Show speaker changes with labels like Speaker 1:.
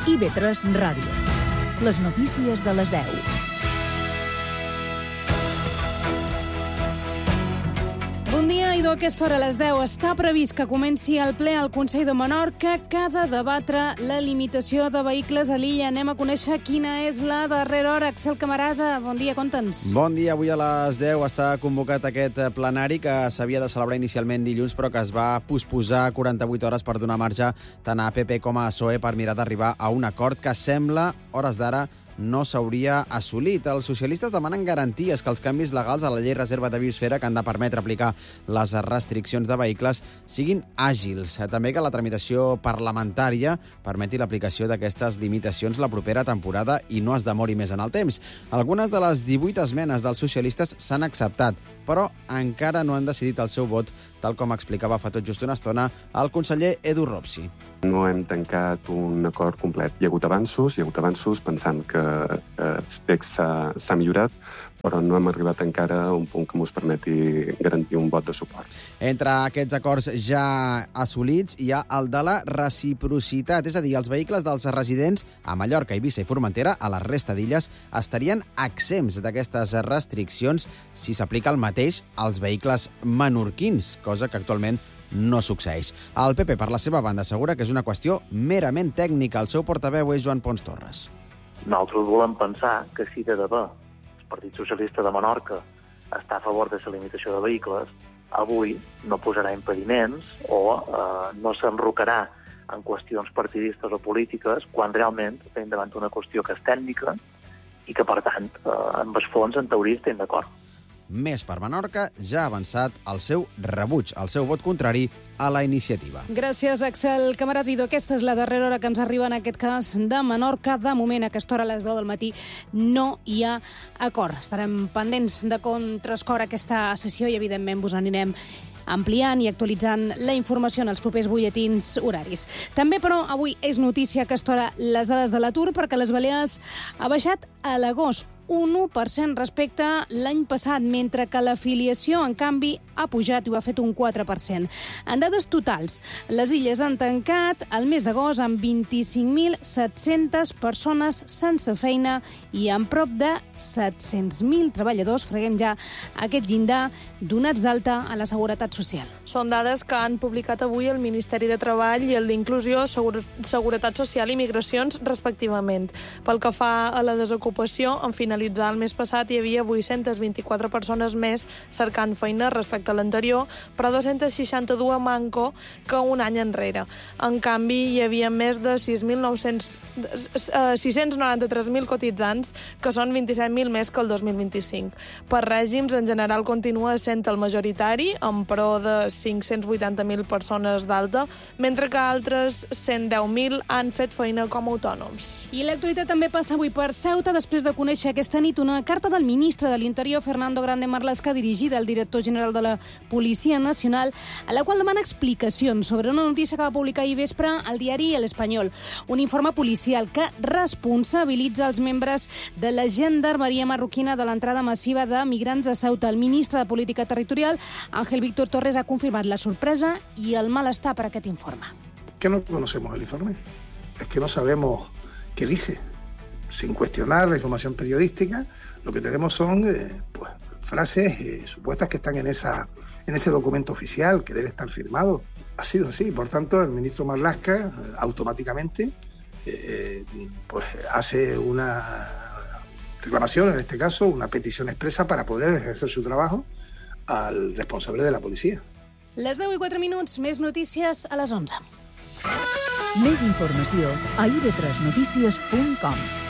Speaker 1: IB3 Ràdio. Les notícies de les 10.
Speaker 2: Bon dia, Idò. A aquesta hora, a les 10, està previst que comenci el ple al Consell de Menorca que ha de debatre la limitació de vehicles a l'illa. Anem a conèixer quina és la darrera hora. Axel Camarasa, bon dia, conta'ns.
Speaker 3: Bon dia. Avui a les 10 està convocat aquest plenari que s'havia de celebrar inicialment dilluns, però que es va posposar 48 hores per donar marge tant a PP com a PSOE per mirar d'arribar a un acord que sembla, hores d'ara, no s'hauria assolit. Els socialistes demanen garanties que els canvis legals a la llei reserva de biosfera que han de permetre aplicar les restriccions de vehicles siguin àgils. També que la tramitació parlamentària permeti l'aplicació d'aquestes limitacions la propera temporada i no es demori més en el temps. Algunes de les 18 esmenes dels socialistes s'han acceptat, però encara no han decidit el seu vot, tal com explicava fa tot just una estona el conseller Edu Ropsi.
Speaker 4: No hem tancat un acord complet. Hi ha hagut avanços pensant que el text s'ha millorat, però no hem arribat encara a un punt que ens permeti garantir un vot de suport.
Speaker 3: Entre aquests acords ja assolits hi ha el de la reciprocitat, és a dir, els vehicles dels residents a Mallorca, Eivissa i Formentera, a la resta d'illes, estarien exempts d'aquestes restriccions si s'aplica el mateix als vehicles menorquins, cosa que actualment no succeeix. El PP, per la seva banda, assegura que és una qüestió merament tècnica. El seu portaveu és Joan Pons Torres.
Speaker 5: Nosaltres volem pensar que si de debò el Partit Socialista de Menorca està a favor de la limitació de vehicles, avui no posarà impediments o no s'enrocarà en qüestions partidistes o polítiques quan realment estem davant d'una qüestió que és tècnica i que, per tant, amb el fons, en teoria, estem d'acord.
Speaker 3: Més per Menorca ja ha avançat el seu rebuig, el seu vot contrari a la iniciativa.
Speaker 2: Gràcies, Axel Camarasa. Idò, aquesta és la darrera hora que ens arriba en aquest cas de Menorca. De moment, a aquesta hora, a les 10 del matí, no hi ha acord. Estarem pendents de com transcorre aquesta sessió i, evidentment, vos anirem ampliant i actualitzant la informació en els propers butlletins horaris. També, però, avui és notícia a aquesta hora les dades de l'atur, perquè les Balears ha baixat a l'agost un 1% respecte l'any passat, mentre que l'afiliació, en canvi, ha pujat i ho ha fet un 4%. En dades totals, les illes han tancat el mes d'agost amb 25.700 persones sense feina i amb prop de 700.000 treballadors, freguem ja aquest llindar, donats d'alta a la Seguretat Social.
Speaker 6: Són dades que han publicat avui el Ministeri de Treball i el d'Inclusió, Seguretat Social i Migracions, respectivament. Pel que fa a la desocupació, en finalitzar el mes passat hi havia 824 persones més cercant feina respecte a l'anterior, però 262 manco que un any enrere. En canvi, hi havia més de 693.000 cotitzants, que són 27.000 més que el 2025. Per règims, en general, continua sent el majoritari, amb pro de 580.000 persones d'alta, mentre que altres 110.000 han fet feina com a autònoms.
Speaker 2: I l'actualitat també passa avui per Ceuta, després de conèixer aquesta nit una carta del ministre de l'Interior, Fernando Grande Marlaska, dirigida al director general de la Policia Nacional, a la qual demana explicacions sobre una notícia que va publicar ahir vespre al diari El Espanyol. Un informe policial que responsabilitza els membres de la gendarmeria marroquina de l'entrada massiva de migrants a Ceuta. El ministre de Política Territorial, Ángel Víctor Torres, ha confirmat la sorpresa i el malestar per aquest informe.
Speaker 7: Que no conocemos el informe. Es que no sabemos qué dice. Sin cuestionar la información periodística, lo que tenemos son frases supuestas que están en ese documento oficial que debe estar firmado. Ha sido así, por tanto, el ministro Marlaska automáticamente hace una reclamación, en este caso, una petición expresa para poder ejercer su trabajo al responsable de la policía.
Speaker 2: Les 10:04, més notícies a les 11.
Speaker 1: Més informació a ib3notícies.com.